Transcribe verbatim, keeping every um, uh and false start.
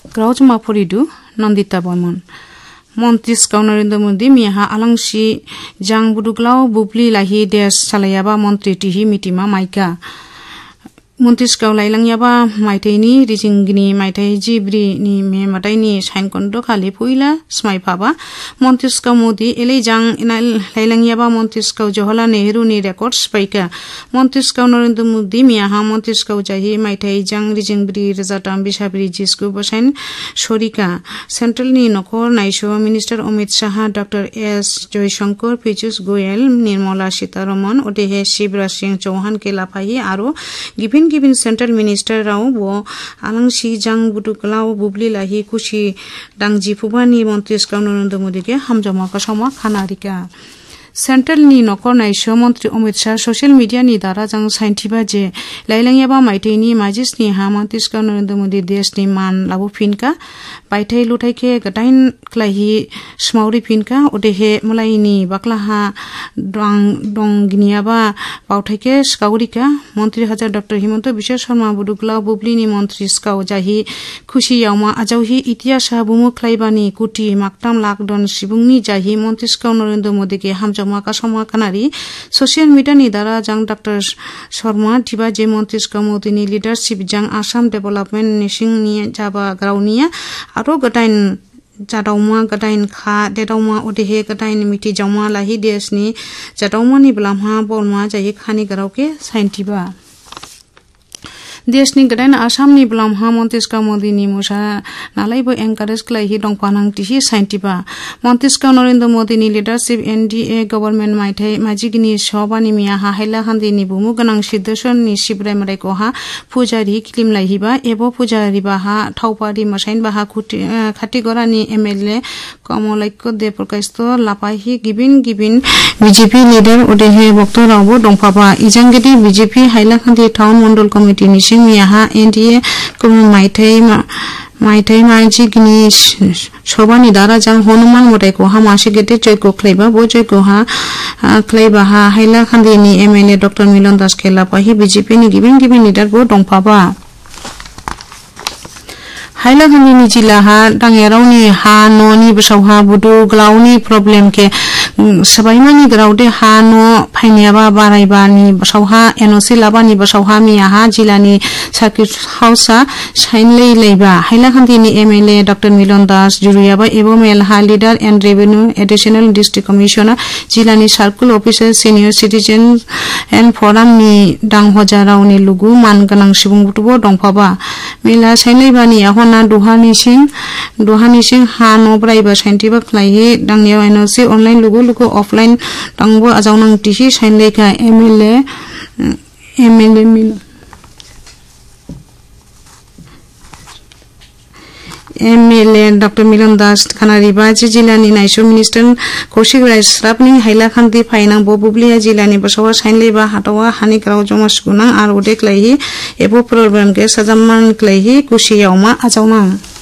ग्राउजमा फरिदु नंदिता बर्मन मन्त्री स्काउ नरेंद्र मोदी मिहा आलांगसी जांग बुदुग्लाव बुब्ली लाहि देश सालायाबा मन्त्री टिहि मिटिमा माइका मन्त्री स्काउ लाइलांयाबा माइथाइनि रिजिंगनि माइथाइ जिब्रिनि मे माइथाइनि साइनकन्द खालि फुइला स्माइफाबा मन्त्री स्काउ मोदी एलै जांग लाइलांयाबा मन्त्री स्काउ जवाहरलाल नेहरूनि रेकर्ड स्पाइका मन्त्री स्काउ नरेंद्र मोदी मिहा मन्त्री स्काउ जाहि माइथाइ जांग रिजिंगब्रि रजाताम बिसाब्रि जिस्कु बसाइन सरिका सेन्ट्रेलनि नखर नाइसो minister Amit Shah doctor S Jaishankar Piyush Goyal Nirmala Sitharaman ओदेहे Shivraj Singh Chauhan के लाफाहि आरो given given central minister Rao वो आलांगसी जांग बुदुग्लाव बुब्ली लाहि खुशी दांगजी फुबानी मन्त्री स्काउ नरेंद्र मोदी के हामजामा कसमा खानारिका सेंट्रल नि नखर नाइसो मंत्री अमित शाह सोशल मीडिया नि दारा जंग साइन्थिबा जे लाइलांयाबा माइथाइनि माजिस्नि हा मन्त्री स्काउ नरेंद्र मोदी देशनि मान लाबो फिनका बाइथाइ लुथाइके गटाइन क्लाहि स्माउरि फिनका ओदेहे मलाइनि बाक्लाहा दं दंगनियाबा बाउथाइके स्काउरिका मंत्री हजार डॉक्टर हिमंत बिश्व शर्मा बुदुग्लाव बुब्लिनि मंत्री स्काउ जाहि खुशी यावमा आजावहि इतिहास बुमु क्लाइबानि कोटि माकताम लाख दन सिबुंनि जाहि मन्त्री स्काउ नरेंद्र मोदी के हामजा माका समा कानारी सोशल मीडिया नि दारा जंग डॉक्टर शर्मा थिबा जे मन्त्री स्काउ मोदीनि लीडरशिप जंग आसाम डेभलपमेंट नेसिं नि जाबा ग्राउनिया आरो गटाइन जादावमा गटाइन खा देदावमा ओदेहे गटाइन मिथि जावमा लाहि देशनि जादावमा नि ब्लामहा बरमा जाहि खानि गरावके साइन्थिबा देशनि गदाइन आसामनि ब्लामहा मन्त्री स्काउ मोदीनि मुसा नालायबो एनकारेज क्लाइहि दंफानां तिहि साइन्थिबा मन्त्री स्काउ नरेंद्र मोदीनि लीडरशिप एनडीए गवर्नमेंट माइथाइ माजिगिनि सबानि मिया हाइला हान्दिनि बुमु गनां सिद्धसननि सिब्राय मरायखहा पुजारी किलिम लाइहिबा एबो पुजारी बाहा थावपारि मसाइन बाहा खातिगरानि एमएलए कमलाइक्य दे प्रकाशत लापाहि गिबिन गिबिन बीजेपी लीडर ओदेहे भक्त रावबो दंफाबा इजांगेदि बीजेपी हाइला हान्दी टाउन मंडल कमिटिनि मियाहा एनडीए कुम माइथाइ माइथाइ माजिगिनि सबानि दारा जंग हनुमान मोदायखौ हामासि गेदे जयग क्लाइबा बो जयगहा क्लाइबाहा हाइला खान्दिनि एमएलए डॉक्टर मिलन दास खेलापाहि बीजेपी नि गिबिन गिबिन लीडर बो दंफाबा हाइला खान्दिनि जिल्लाहा दांगेरावनि हा न'नि बसावहा बुदुग्लावनि प्रब्लेम के सबाइमानि ग्राउदे हा न' फाइनायाबा बारायबानि बसावहा एनओसी लाबानि बसावहा मियाहा जिल्लानि सार्किट हाउसा साइनलै लैबा हाइला खान्दिनि एमएलए डॉक्टर मिलन दास जुरुयाबा एबो मेलहा leader and revenue additional district commissioner जिल्लानि सार्कुल अफिसार सिनियर सिटिजेन एंड फरामनि दांहजारावनि लुगु मानगोनां सुबुंफोरबो दंफाबा मेला साइनलैबानि याहना दुहानिसिं दुहानिसिं हा न' ब्रायबा साइन्थिबा क्लाइहि दांनियाव एनओसी अनलाइन लुगु लुगु ऑफलाइन तंगबो आजावनां तिहि साइनलैका एमएलए एमएलए मिल एमएलए डॉक्टर मिलन दास खानारिबा जिल्लानि नाइसो मिनिस्टार कौशिक राय स्राबनि हाइला खान्थि फाइनांबो बुब्लिया जिल्लानि बसावा साइनलैबा हाटावा हानि ग्राव जमा सुगुनां आरो देख्लाइहि एबो प्रब्लेम के सजामान क्लाइहि कुशियावमा आजावनां